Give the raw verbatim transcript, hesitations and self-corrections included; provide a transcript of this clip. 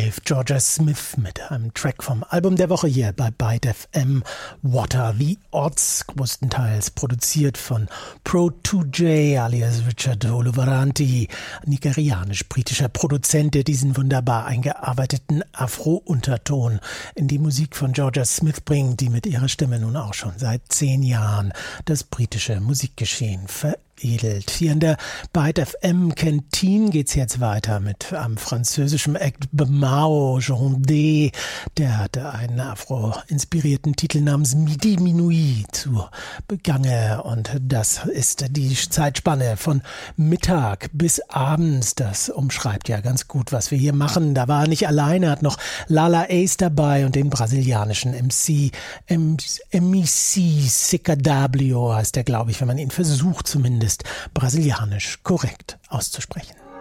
Live, Georgia Smith mit einem Track vom Album der Woche hier bei Byte F M, What the Odds, größtenteils produziert von Pro two J alias Richard Oluwaranti, nigerianisch-britischer Produzent, der diesen wunderbar eingearbeiteten Afro-Unterton in die Musik von Georgia Smith bringt, die mit ihrer Stimme nun auch schon seit zehn Jahren das britische Musikgeschehen veredelt. Hier in der Byte F M Kantine geht's jetzt weiter mit einem französischen Act Bemao Jondé. Der hatte einen afro-inspirierten Titel namens Midi Minuit zu Begange und das ist die Zeitspanne von Mittag bis abends. Das umschreibt ja ganz gut, was wir hier machen. Da war er nicht alleine, hat noch Lala Ace dabei und den brasilianischen M C M C Sicadablio heißt der, glaube ich, wenn man ihn versucht zumindest brasilianisch korrekt auszusprechen.